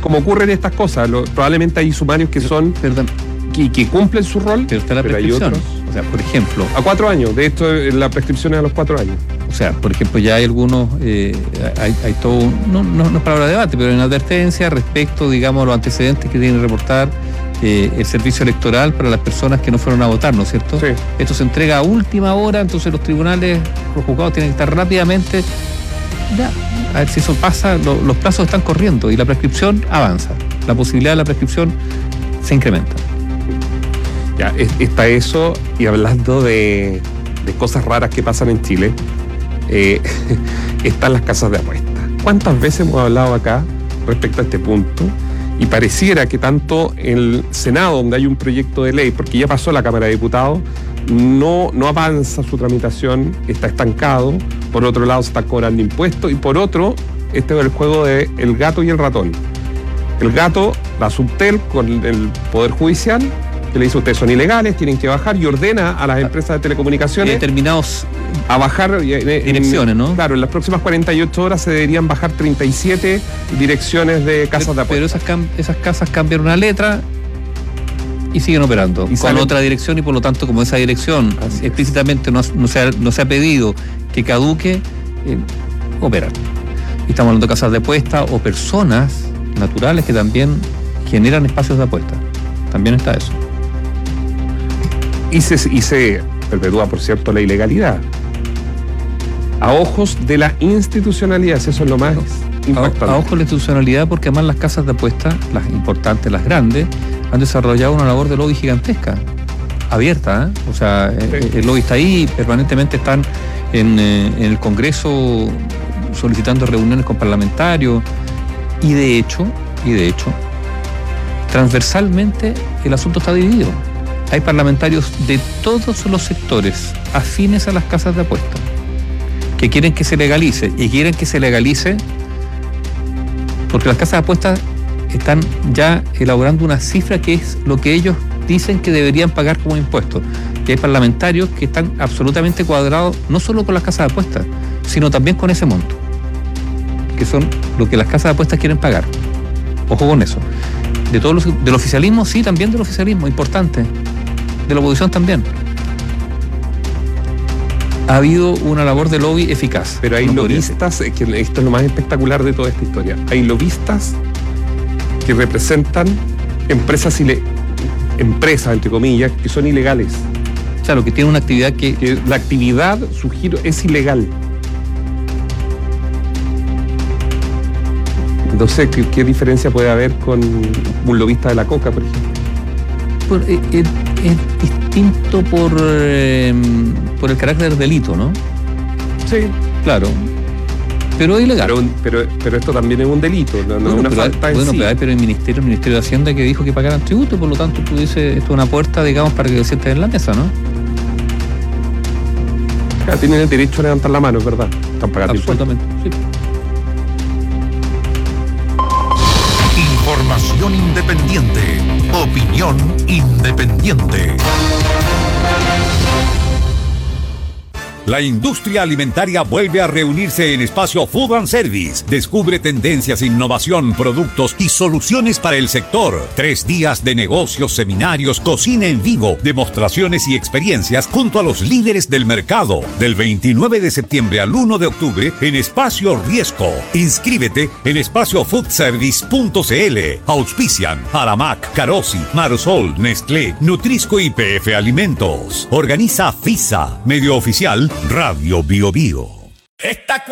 como ocurren estas cosas. Probablemente hay sumarios que son... Perdón. Que cumplen su rol, pero está la prescripción. Hay otros, o sea, por ejemplo... A 4 años. De hecho, la prescripción es a los 4 años. O sea, por ejemplo, ya hay algunos... hay todo... No es palabra de debate, pero en advertencia respecto, digamos, a los antecedentes que tienen que reportar el servicio electoral para las personas que no fueron a votar, ¿no es cierto? Sí. Esto se entrega a última hora, entonces los tribunales, los juzgados tienen que estar rápidamente... Ya, a ver si eso pasa, los plazos están corriendo y la prescripción avanza. La posibilidad de la prescripción se incrementa. Ya, está eso, y hablando de cosas raras que pasan en Chile, están las casas de apuestas. ¿Cuántas veces hemos hablado acá respecto a este punto? Y pareciera que tanto el Senado, donde hay un proyecto de ley, porque ya pasó la Cámara de Diputados, no avanza su tramitación, está estancado. Por otro lado, se están cobrando impuestos, y por otro, este es el juego de el gato y el ratón. El gato, la Subtel, con el Poder Judicial, que le dice: ustedes son ilegales, tienen que bajar, y ordena a las empresas de telecomunicaciones determinados a bajar direcciones, ¿no? Claro, en las próximas 48 horas se deberían bajar 37 direcciones de casas de apuestas. Pero esas casas cambian una letra y siguen operando y con otra dirección, y por lo tanto, como esa dirección explícitamente no se ha pedido que caduque, operan. Y estamos hablando de casas de apuestas o personas naturales que también generan espacios de apuesta. También está eso. Y se perpetúa, por cierto, la ilegalidad a ojos de la institucionalidad. Eso es lo más impactante. A ojos de la institucionalidad, porque además las casas de apuestas, las importantes, las grandes, han desarrollado una labor de lobby gigantesca, abierta, ¿eh? O sea, sí. El lobby está ahí, permanentemente están en el Congreso solicitando reuniones con parlamentarios, y de hecho, transversalmente el asunto está dividido. Hay parlamentarios de todos los sectores afines a las casas de apuestas que quieren que se legalice, y quieren que se legalice porque las casas de apuestas están ya elaborando una cifra que es lo que ellos dicen que deberían pagar como impuestos. Que hay parlamentarios que están absolutamente cuadrados no solo con las casas de apuestas, sino también con ese monto, que son lo que las casas de apuestas quieren pagar. Ojo con eso. Del oficialismo, sí, también del oficialismo, importante. De la oposición también. Ha habido una labor de lobby eficaz. Pero hay lobistas, que esto es lo más espectacular de toda esta historia. Hay lobistas que representan empresas, entre comillas, que son ilegales. Claro, que tienen una actividad que la actividad, su giro, es ilegal. No sé qué diferencia puede haber con un lobista de la coca, por ejemplo. Es distinto por el carácter del delito, ¿no? Sí. Claro. Pero es ilegal. Pero esto también es un delito, no es una falta en sí. Pero el Ministerio de Hacienda que dijo que pagaran tributo, por lo tanto tú dices, esto es una puerta, digamos, para que te sientes en la mesa, ¿no? Claro, tienen el derecho a levantar la mano, es verdad. Están pagando absolutamente, sí. Información independiente. Opinión independiente. La industria alimentaria vuelve a reunirse en Espacio Food and Service. Descubre tendencias, innovación, productos y soluciones para el sector. 3 días de negocios, seminarios, cocina en vivo, demostraciones y experiencias junto a los líderes del mercado. Del 29 de septiembre al 1 de octubre en Espacio Riesco. Inscríbete en espaciofoodservice.cl. Auspician Aramac, Carosi, Marsol, Nestlé, Nutrisco y PF Alimentos. Organiza FISA, medio oficial Radio Bio Bio.